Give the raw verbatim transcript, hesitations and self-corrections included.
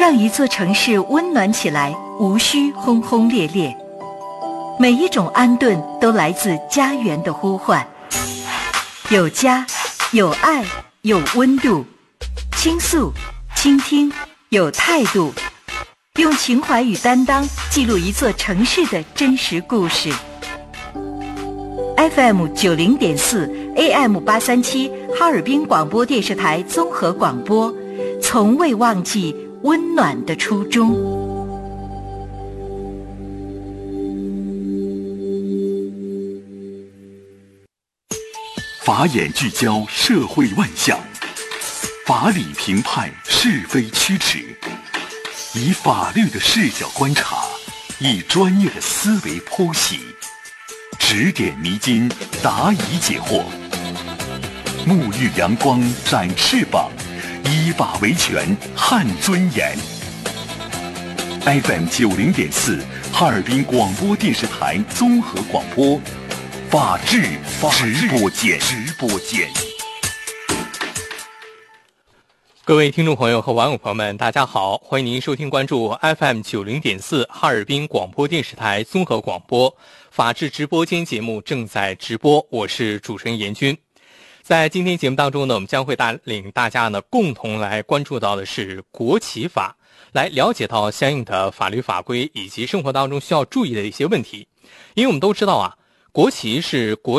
让一座城市温暖起来，无需轰轰烈烈。每一种安顿都来自家园的呼唤，有家，有爱，有温度，倾诉，倾听，有态度，用情怀与担当记录一座城市的真实故事。F M 九零点四 A M 八三七哈尔滨广播电视台综合广播，从未忘记温暖的初衷。 法眼聚焦社会万象，法理评判是非曲直，以法律的视角观察，以专业的思维剖析，指点迷津，答疑解惑，沐浴阳光，展翅膀，依法维权，撼尊严。F M 九零点四哈尔滨广播电视台综合广播，法治直播间。直播间。 各位听众朋友和网友朋友们，大家好，欢迎您收听关注 F M 九零点四哈尔滨广播电视台综合广播法治直播间节目正在直播，我是主持人严军。在今天节目当中呢，我们将会带领大家呢共同来关注到的是国旗法，来了解到相应的法律法规以及生活当中需要注意的一些问题。因为我们都知道啊，国旗是国